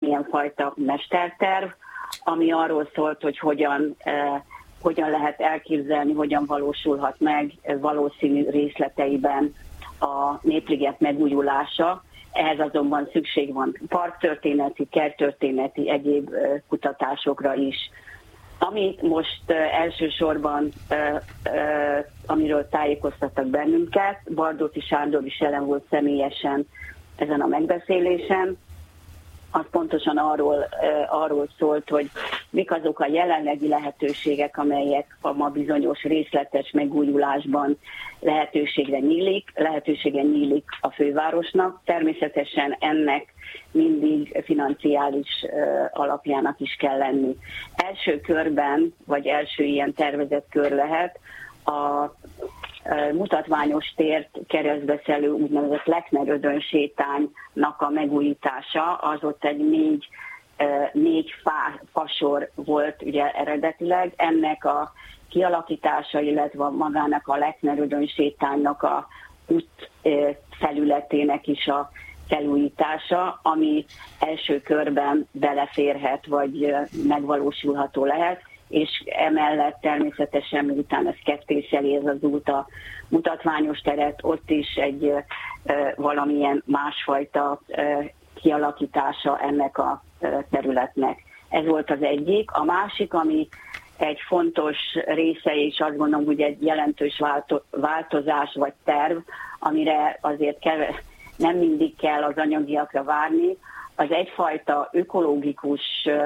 valamilyen fajta mesterterv, ami arról szólt, hogy hogyan lehet elképzelni, hogyan valósulhat meg valószínű részleteiben a Népliget megújulása. Ehhez azonban szükség van parktörténeti, kerttörténeti, egyéb kutatásokra is. Ami most elsősorban, amiről tájékoztattak bennünket, Bardóczy Sándor is jelen volt személyesen ezen a megbeszélésen, az pontosan arról szólt, hogy mik azok a jelenlegi lehetőségek, amelyek a ma bizonyos részletes megújulásban lehetősége nyílik a fővárosnak. Természetesen ennek mindig financiális alapjának is kell lenni. Első körben, vagy első ilyen tervezett kör lehet a mutatványos tért keresztbeszelő úgynevezett Lechner-Ödön sétánynak a megújítása, az ott egy négy fasor volt ugye eredetileg. Ennek a kialakítása, illetve magának a Lechner-Ödön sétánynak a út felületének is a felújítása, ami első körben beleférhet, vagy megvalósulható lehet, és emellett természetesen, miután ez kettészeli ez az út a mutatványos teret, ott is egy valamilyen másfajta kialakítása ennek a területnek. Ez volt az egyik. A másik, ami egy fontos része, és azt gondolom, hogy egy jelentős változás vagy terv, amire azért nem mindig kell az anyagiakra várni, az egyfajta ökológikus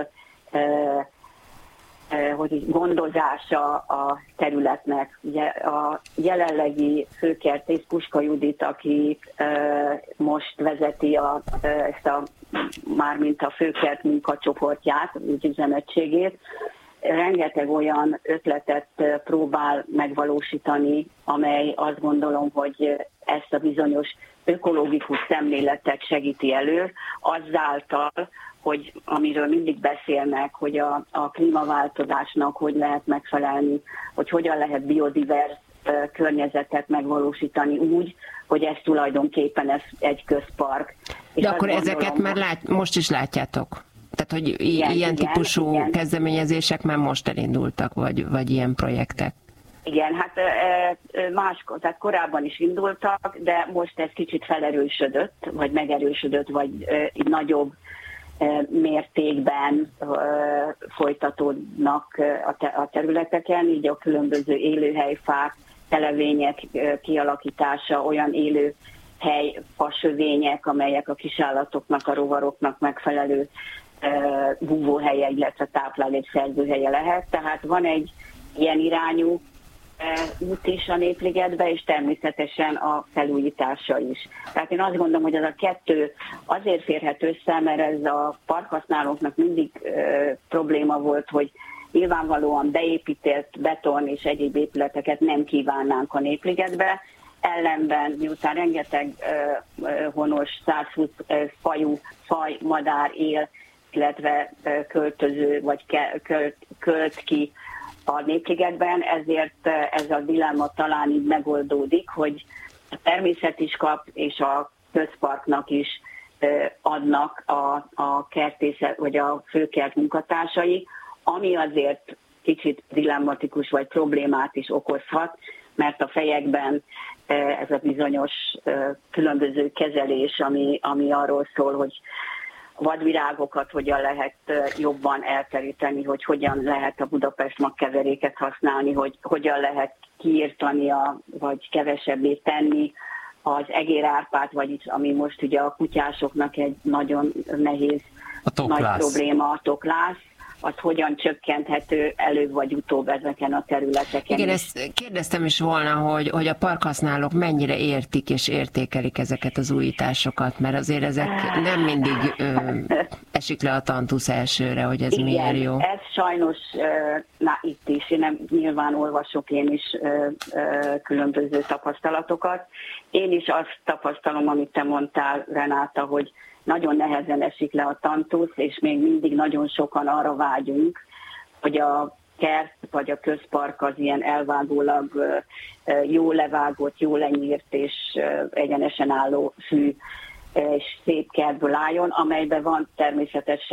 gondozása a területnek. Ugye a jelenlegi főkertész Puska Judit, aki most vezeti mármint a főkert munkacsoportját, üzemetségét, rengeteg olyan ötletet próbál megvalósítani, amely azt gondolom, hogy ezt a bizonyos ökológikus szemléletet segíti elő, azáltal, hogy amiről mindig beszélnek, hogy a klímaváltozásnak hogy lehet megfelelni, hogy hogyan lehet biodivers környezetet megvalósítani úgy, hogy ez tulajdonképpen egy közpark. De akkor ezeket már most is látjátok? Tehát, hogy ilyen típusú kezdeményezések már most elindultak, vagy ilyen projektek? Igen, hát tehát korábban is indultak, de most ez kicsit felerősödött, vagy megerősödött, vagy nagyobb mértékben folytatódnak a területeken, így a különböző élőhelyfák, televények kialakítása, olyan élőhely fasövények, amelyek a kisállatoknak, a rovaroknak megfelelő búvóhelye, illetve táplálékszerzőhelye lehet. Tehát van egy ilyen irányú út is a Népligetbe, és természetesen a felújítása is. Tehát én azt gondolom, hogy ez a kettő azért férhet össze, mert ez a parkhasználóknak mindig probléma volt, hogy nyilvánvalóan beépített beton és egyéb épületeket nem kívánnánk a Népligetbe. Ellenben, miután rengeteg honos, 120 faj, madár él, illetve költöző vagy költ ki a Népligetben, ezért ez a dilemma talán így megoldódik, hogy a természet is kap, és a közparknak is adnak a kertészet, vagy a főkert munkatársai, ami azért kicsit dilemmatikus, vagy problémát is okozhat, mert a fejekben ez a bizonyos különböző kezelés, ami arról szól, hogy vadvirágokat hogyan lehet jobban elteríteni, hogy hogyan lehet a Budapest magkeveréket használni, hogy hogyan lehet kiírtani, vagy kevesebbé tenni az egérárpát, vagyis ami most ugye a kutyásoknak egy nagyon nehéz, nagy probléma, a toklász, az hogyan csökkenthető előbb vagy utóbb ezeken a területeken. Igen, ezt kérdeztem is volna, hogy a parkhasználók mennyire értik és értékelik ezeket az újításokat, mert azért ezek nem mindig esik le a tantusz elsőre, hogy ez igen, miért jó. Ez sajnos, itt is, én nyilván olvasok én is különböző tapasztalatokat. Én is azt tapasztalom, amit te mondtál, Renáta, hogy nagyon nehezen esik le a tantusz, és még mindig nagyon sokan arra vágyunk, hogy a kert vagy a közpark az ilyen elvágólag jó levágott, jó lenyírt és egyenesen álló fű és szép kertből álljon, amelyben van természetesen